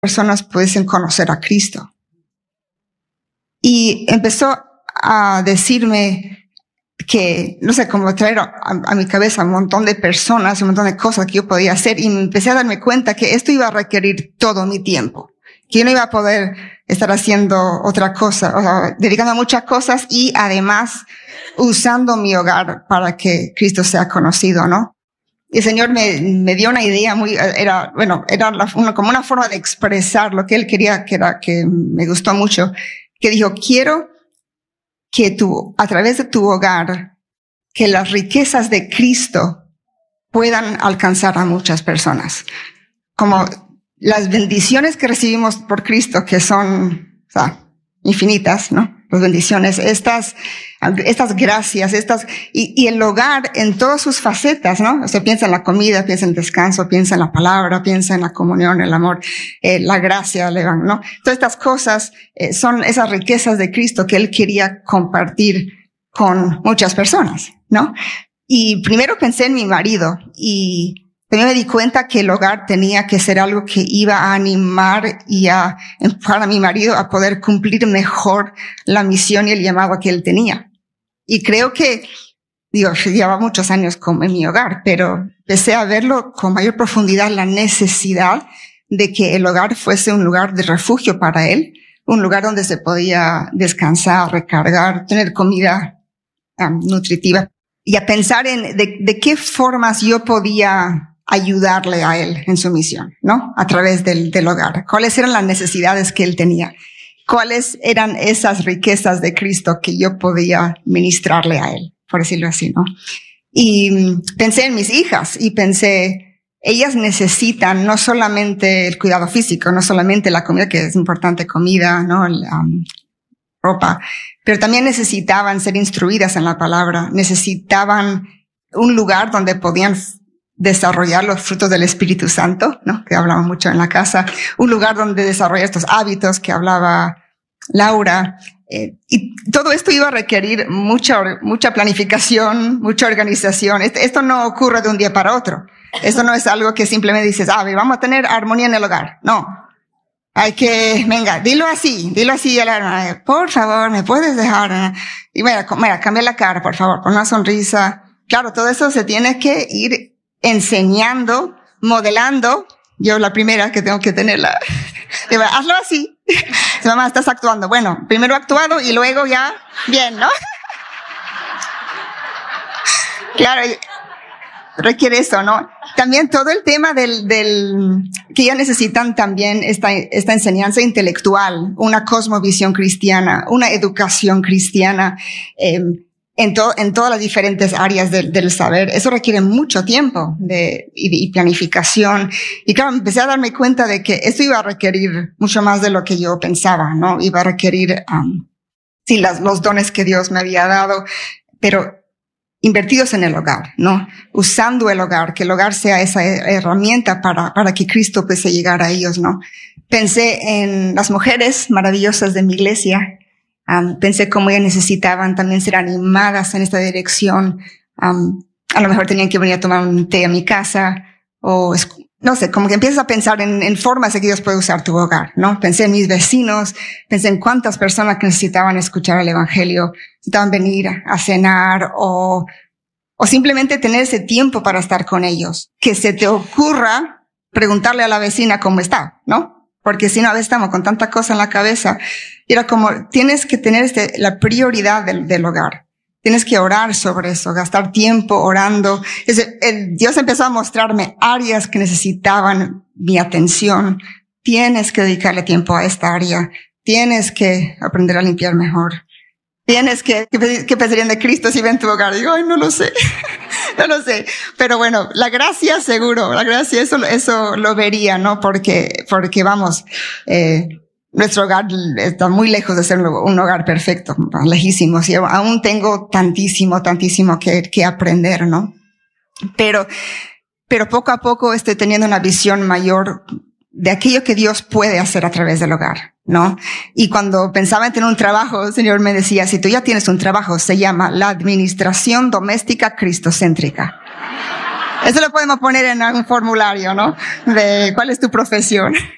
personas pudiesen conocer a Cristo. Y empezó a decirme que, no sé, como traer a mi cabeza un montón de personas, un montón de cosas que yo podía hacer, y empecé a darme cuenta que esto iba a requerir todo mi tiempo, que yo no iba a poder estar haciendo otra cosa, o sea, dedicando a muchas cosas y además usando mi hogar para que Cristo sea conocido, ¿no? Y el Señor me dio una idea era como una forma de expresar lo que Él quería, que me gustó mucho, que dijo, quiero que a través de tu hogar, que las riquezas de Cristo puedan alcanzar a muchas personas. Como las bendiciones que recibimos por Cristo, que son, o sea, infinitas, ¿no? Las bendiciones, estas gracias, y el hogar en todas sus facetas, ¿no? O sea, piensa en la comida, piensa en el descanso, piensa en la palabra, piensa en la comunión, el amor, la gracia, ¿no? Todas estas cosas son esas riquezas de Cristo que Él quería compartir con muchas personas, ¿no? Y primero pensé en mi marido y también me di cuenta que el hogar tenía que ser algo que iba a animar y a empujar a mi marido a poder cumplir mejor la misión y el llamado que él tenía. Y creo que, llevaba muchos años en mi hogar, pero empecé a verlo con mayor profundidad, la necesidad de que el hogar fuese un lugar de refugio para él, un lugar donde se podía descansar, recargar, tener comida nutritiva, y a pensar en de qué formas yo podía ayudarle a él en su misión, ¿no? A través del hogar. ¿Cuáles eran las necesidades que él tenía? ¿Cuáles eran esas riquezas de Cristo que yo podía ministrarle a él? Por decirlo así, ¿no? Y pensé en mis hijas y pensé, ellas necesitan no solamente el cuidado físico, no solamente la comida, que es importante, comida, ¿no? Ropa, pero también necesitaban ser instruidas en la palabra, necesitaban un lugar donde podían desarrollar los frutos del Espíritu Santo, ¿no? Que hablaba mucho en la casa, un lugar donde desarrollar estos hábitos que hablaba Laura, y todo esto iba a requerir mucha planificación, mucha organización. Esto no ocurre de un día para otro. Esto no es algo que simplemente dices, vamos a tener armonía en el hogar. No. Hay que, venga, dilo así, por favor, ¿me puedes dejar? Y mira, cambia la cara, por favor, pon una sonrisa. Claro, todo eso se tiene que ir enseñando, modelando. Yo la primera que tengo que tenerla. Digo, hazlo así. Mamá, estás actuando. Bueno, primero actuado y luego ya, bien, ¿no? Claro, requiere eso, ¿no? También todo el tema que ya necesitan también esta enseñanza intelectual, una cosmovisión cristiana, una educación cristiana, en todas las diferentes áreas del saber. Eso requiere mucho tiempo y planificación. Y claro, empecé a darme cuenta de que esto iba a requerir mucho más de lo que yo pensaba, ¿no? Iba a requerir, los dones que Dios me había dado, pero invertidos en el hogar, ¿no? Usando el hogar, que el hogar sea esa herramienta para que Cristo pueda llegar a ellos, ¿no? Pensé en las mujeres maravillosas de mi iglesia. Pensé cómo ellas necesitaban también ser animadas en esta dirección. A lo mejor tenían que venir a tomar un té a mi casa, o no sé, como que empiezas a pensar en formas de que Dios puede usar tu hogar, ¿no? Pensé en mis vecinos, pensé en cuántas personas que necesitaban escuchar el evangelio, necesitaban venir a cenar o simplemente tener ese tiempo para estar con ellos. Que se te ocurra preguntarle a la vecina cómo está, ¿no? Porque si no, a veces estamos con tanta cosa en la cabeza. Y era como, tienes que tener la prioridad del hogar. Tienes que orar sobre eso, gastar tiempo orando. Dios empezó a mostrarme áreas que necesitaban mi atención. Tienes que dedicarle tiempo a esta área. Tienes que aprender a limpiar mejor. Tienes que pensarían de Cristo si ven tu hogar. Digo, no lo sé. No lo sé. Pero bueno, la gracia seguro, eso lo vería, ¿no? Porque vamos, nuestro hogar está muy lejos de ser un hogar perfecto, lejísimos, y aún tengo tantísimo que aprender, ¿no? Pero poco a poco estoy teniendo una visión mayor de aquello que Dios puede hacer a través del hogar, ¿no? Y cuando pensaba en tener un trabajo, el Señor me decía, si tú ya tienes un trabajo, se llama la administración doméstica cristocéntrica. Eso lo podemos poner en algún formulario, ¿no? De cuál es tu profesión.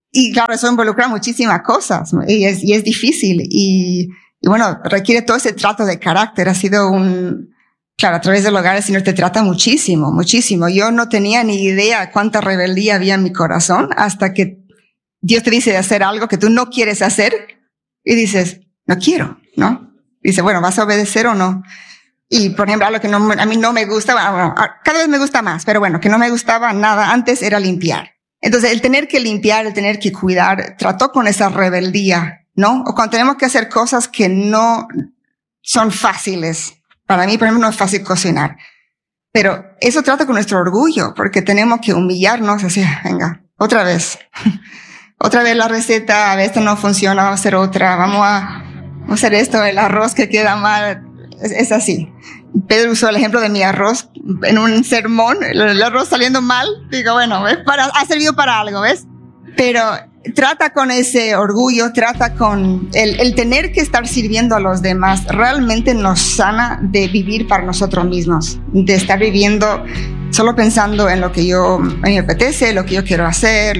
Y claro, eso involucra muchísimas cosas, ¿no? Y es difícil. Y bueno, requiere todo ese trato de carácter. Ha sido claro, a través del hogar el Señor te trata muchísimo, muchísimo. Yo no tenía ni idea cuánta rebeldía había en mi corazón hasta que Dios te dice de hacer algo que tú no quieres hacer y dices, no quiero, ¿no? Dice, bueno, ¿vas a obedecer o no? Y, por ejemplo, algo que a mí no me gusta, bueno, cada vez me gusta más, pero bueno, que no me gustaba nada antes era limpiar. Entonces, el tener que limpiar, el tener que cuidar, trató con esa rebeldía, ¿no? O cuando tenemos que hacer cosas que no son fáciles. Para mí, por ejemplo, no es fácil cocinar. Pero eso trata con nuestro orgullo, porque tenemos que humillarnos, así, venga, otra vez. Otra vez la receta, a ver, esto no funciona, vamos a hacer otra, vamos a hacer esto, el arroz que queda mal. Es así. Pedro usó el ejemplo de mi arroz en un sermón, el arroz saliendo mal. Digo, bueno, ¿ves? Ha servido para algo, ¿ves? Pero trata con ese orgullo, trata con el tener que estar sirviendo a los demás. Realmente nos sana de vivir para nosotros mismos, de estar viviendo solo pensando en lo que a mí me apetece, lo que yo quiero hacer,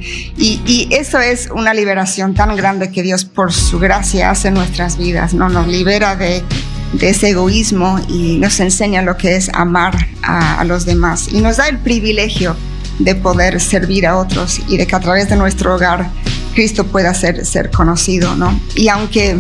y eso es una liberación tan grande que Dios por su gracia hace en nuestras vidas, ¿no? Nos libera de ese egoísmo y nos enseña lo que es amar a los demás y nos da el privilegio de poder servir a otros y de que a través de nuestro hogar Cristo pueda ser conocido, ¿no? Y aunque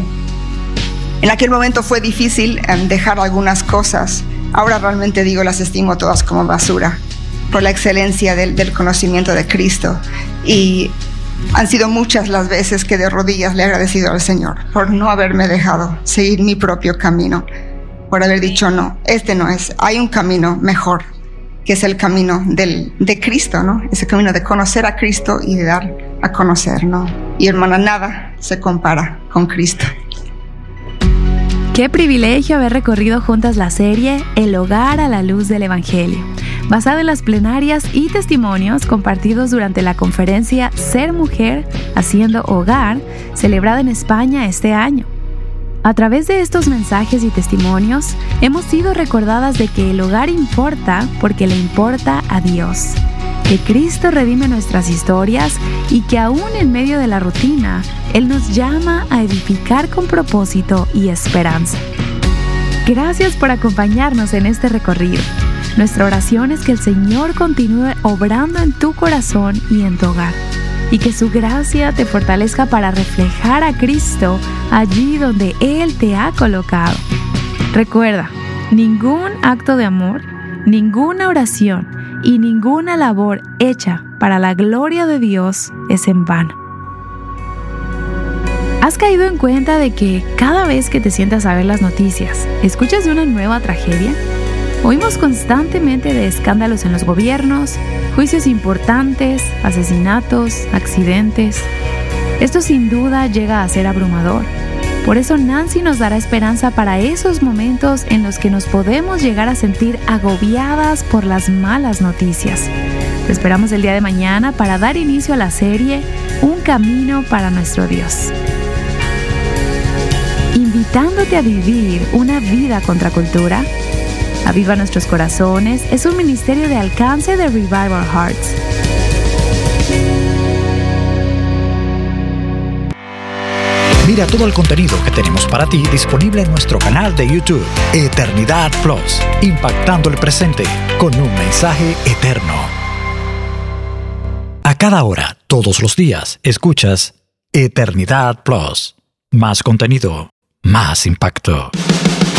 en aquel momento fue difícil dejar algunas cosas, ahora realmente digo, las estimo todas como basura por la excelencia del conocimiento de Cristo. Y han sido muchas las veces que de rodillas le he agradecido al Señor por no haberme dejado seguir mi propio camino, por haber dicho no, este no es, hay un camino mejor, que es el camino de Cristo, ¿no? Ese camino de conocer a Cristo y de dar a conocer, ¿no? Y hermana, nada se compara con Cristo. Qué privilegio haber recorrido juntas la serie El Hogar a la Luz del Evangelio, basada en las plenarias y testimonios compartidos durante la conferencia Ser Mujer Haciendo Hogar, celebrada en España este año. A través de estos mensajes y testimonios, hemos sido recordadas de que el hogar importa porque le importa a Dios, que Cristo redime nuestras historias y que aún en medio de la rutina, Él nos llama a edificar con propósito y esperanza. Gracias por acompañarnos en este recorrido. Nuestra oración es que el Señor continúe obrando en tu corazón y en tu hogar, y que su gracia te fortalezca para reflejar a Cristo allí donde Él te ha colocado. Recuerda, ningún acto de amor, ninguna oración y ninguna labor hecha para la gloria de Dios es en vano. ¿Has caído en cuenta de que cada vez que te sientas a ver las noticias, escuchas de una nueva tragedia? Oímos constantemente de escándalos en los gobiernos, juicios importantes, asesinatos, accidentes. Esto sin duda llega a ser abrumador. Por eso Nancy nos dará esperanza para esos momentos en los que nos podemos llegar a sentir agobiadas por las malas noticias. Te esperamos el día de mañana para dar inicio a la serie Un Camino para Nuestro Dios. Invitándote a vivir una vida contracultura, Aviva Nuestros Corazones es un ministerio de alcance de Revive Our Hearts. Mira todo el contenido que tenemos para ti disponible en nuestro canal de YouTube, Eternidad Plus, impactando el presente con un mensaje eterno. A cada hora, todos los días, escuchas Eternidad Plus. Más contenido, más impacto.